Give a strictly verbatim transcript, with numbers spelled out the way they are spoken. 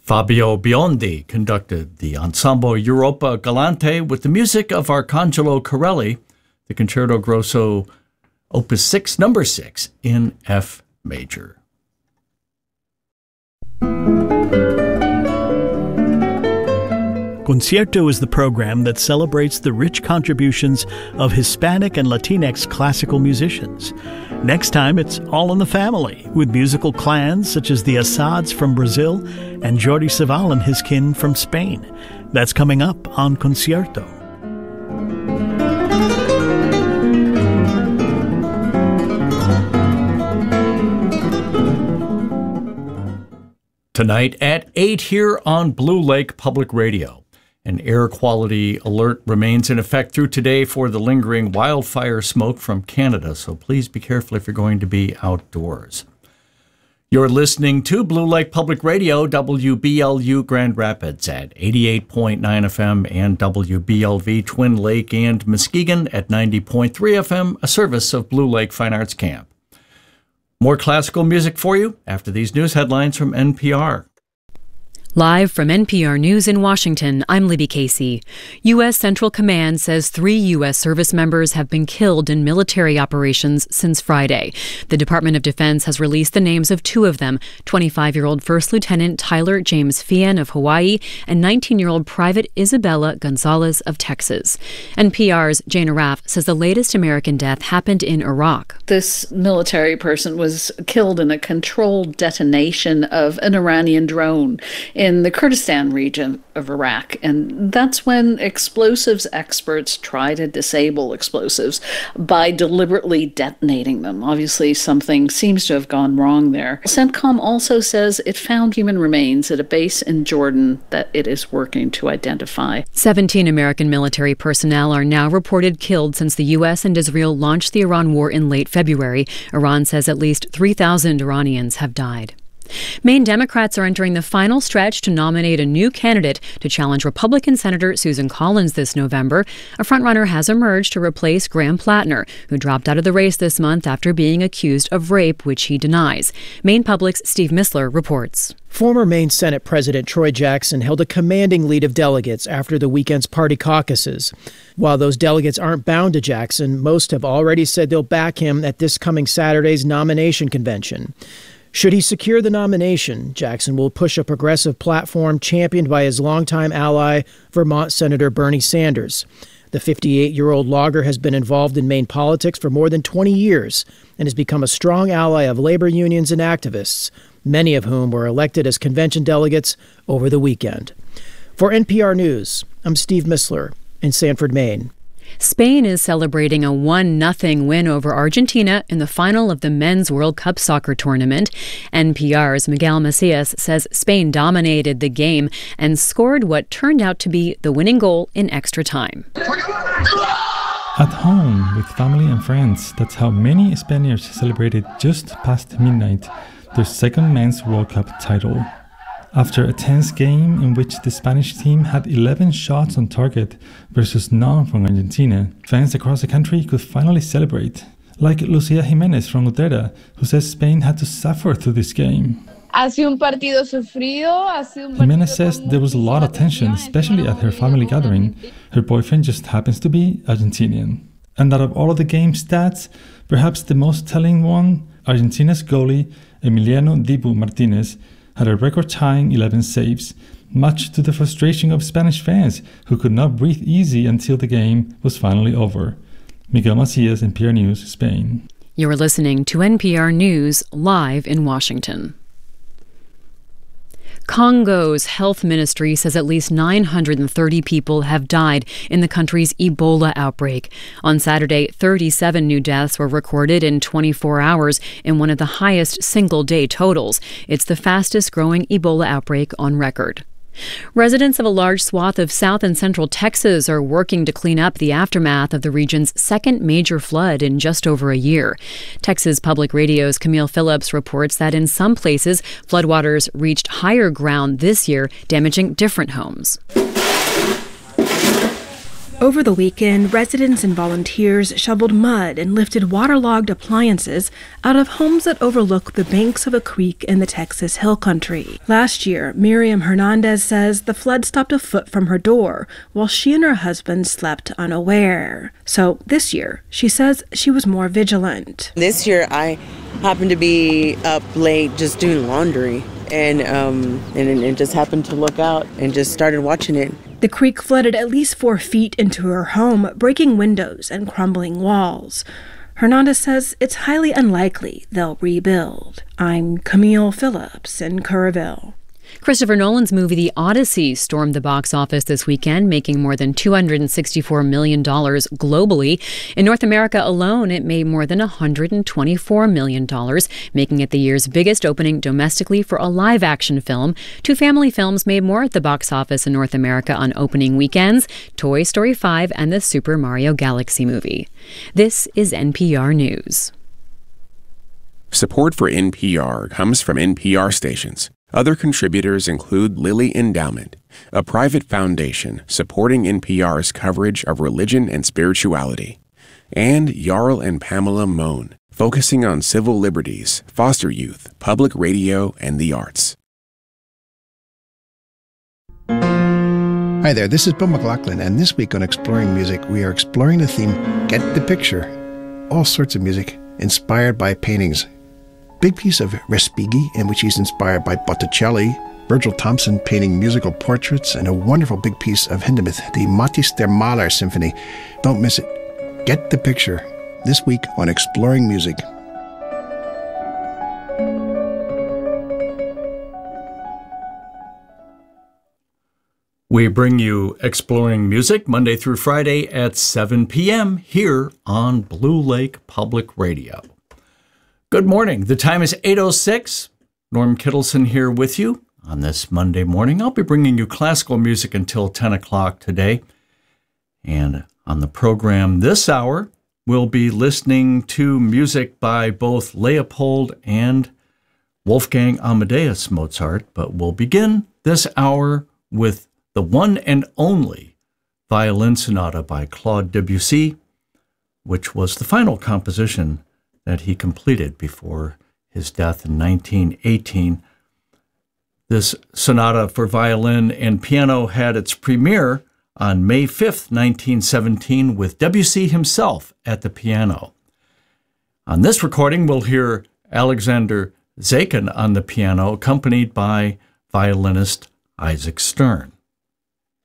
Fabio Biondi conducted the Ensemble Europa Galante with the music of Arcangelo Corelli, the Concerto Grosso Opus six, number six, in F major. Concierto is the program that celebrates the rich contributions of Hispanic and Latinx classical musicians. Next time, it's all in the family, with musical clans such as the Assads from Brazil and Jordi Savall and his kin from Spain. That's coming up on Concierto. Tonight at eight here on Blue Lake Public Radio. An air quality alert remains in effect through today for the lingering wildfire smoke from Canada, so please be careful if you're going to be outdoors. You're listening to Blue Lake Public Radio, W B L U Grand Rapids at eighty-eight point nine F M and W B L V Twin Lake and Muskegon at ninety point three F M, a service of Blue Lake Fine Arts Camp. More classical music for you after these news headlines from N P R. Live from N P R News in Washington, I'm Libby Casey. U S Central Command says three U S service members have been killed in military operations since Friday. The Department of Defense has released the names of two of them, twenty-five-year-old First Lieutenant Tyler James Fian of Hawaii and nineteen-year-old Private Isabella Gonzalez of Texas. N P R's Jane Arraf says the latest American death happened in Iraq. This military person was killed in a controlled detonation of an Iranian drone in the Kurdistan region of Iraq. And that's when explosives experts try to disable explosives by deliberately detonating them. Obviously, something seems to have gone wrong there. CENTCOM also says it found human remains at a base in Jordan that it is working to identify. seventeen American military personnel are now reported killed since the U S and Israel launched the Iran war in late February. Iran says at least three thousand Iranians have died. Maine Democrats are entering the final stretch to nominate a new candidate to challenge Republican Senator Susan Collins this November. A frontrunner has emerged to replace Graham Plattner, who dropped out of the race this month after being accused of rape, which he denies. Maine Public's Steve Missler reports. Former Maine Senate President Troy Jackson held a commanding lead of delegates after the weekend's party caucuses. While those delegates aren't bound to Jackson, most have already said they'll back him at this coming Saturday's nomination convention. Should he secure the nomination, Jackson will push a progressive platform championed by his longtime ally, Vermont Senator Bernie Sanders. The fifty-eight-year-old logger has been involved in Maine politics for more than twenty years and has become a strong ally of labor unions and activists, many of whom were elected as convention delegates over the weekend. For N P R News, I'm Steve Missler in Sanford, Maine. Spain is celebrating a one nothing win over Argentina in the final of the Men's World Cup soccer tournament. N P R's Miguel Macias says Spain dominated the game and scored what turned out to be the winning goal in extra time. At home with family and friends, that's how many Spaniards celebrated just past midnight their second Men's World Cup title. After a tense game in which the Spanish team had eleven shots on target versus none from Argentina, fans across the country could finally celebrate. Like Lucia Jimenez from Utrera, who says Spain had to suffer through this game. Jimenez says there was a lot of tension, especially at her family gathering. Her boyfriend just happens to be Argentinian. And out of all of the game stats, perhaps the most telling one, Argentina's goalie, Emiliano Dibu Martinez, had a record-tying eleven saves, much to the frustration of Spanish fans who could not breathe easy until the game was finally over. Miguel Macias, N P R News, Spain. You're listening to N P R News live in Washington. Congo's health ministry says at least nine hundred thirty people have died in the country's Ebola outbreak. On Saturday, thirty-seven new deaths were recorded in twenty-four hours in one of the highest single-day totals. It's the fastest-growing Ebola outbreak on record. Residents of a large swath of south and central Texas are working to clean up the aftermath of the region's second major flood in just over a year. Texas Public Radio's Camille Phillips reports that in some places, floodwaters reached higher ground this year, damaging different homes. Over the weekend, residents and volunteers shoveled mud and lifted waterlogged appliances out of homes that overlook the banks of a creek in the Texas Hill Country. Last year, Miriam Hernandez says the flood stopped a foot from her door while she and her husband slept unaware. So this year, she says she was more vigilant. This year, I happened to be up late just doing laundry and um, and, and just happened to look out and just started watching it. The creek flooded at least four feet into her home, breaking windows and crumbling walls. Hernandez says it's highly unlikely they'll rebuild. I'm Camille Phillips in Kerrville. Christopher Nolan's movie The Odyssey stormed the box office this weekend, making more than two hundred sixty-four million dollars globally. In North America alone, it made more than one hundred twenty-four million dollars, making it the year's biggest opening domestically for a live-action film. Two family films made more at the box office in North America on opening weekends, Toy Story five and the Super Mario Galaxy movie. This is N P R News. Support for N P R comes from N P R stations. Other contributors include Lilly Endowment, a private foundation supporting N P R's coverage of religion and spirituality, and Jarl and Pamela Mohn, focusing on civil liberties, foster youth, public radio, and the arts. Hi there, this is Bill McLaughlin, and this week on Exploring Music, we are exploring the theme, Get the Picture. All sorts of music inspired by paintings. Big piece of Respighi, in which he's inspired by Botticelli, Virgil Thompson painting musical portraits, and a wonderful big piece of Hindemith, the Matthäus der Maler Symphony. Don't miss it. Get the Picture, this week on Exploring Music. We bring you Exploring Music Monday through Friday at seven p.m. here on Blue Lake Public Radio. Good morning. The time is eight oh six. Norm Kittleson here with you on this Monday morning. I'll be bringing you classical music until ten o'clock today. And on the program this hour, we'll be listening to music by both Leopold and Wolfgang Amadeus Mozart. But we'll begin this hour with the one and only Violin Sonata by Claude Debussy, which was the final composition that he completed before his death in nineteen eighteen. This sonata for violin and piano had its premiere on May fifth, nineteen seventeen, with Debussy himself at the piano. On this recording, we'll hear Alexander Zakin on the piano, accompanied by violinist Isaac Stern.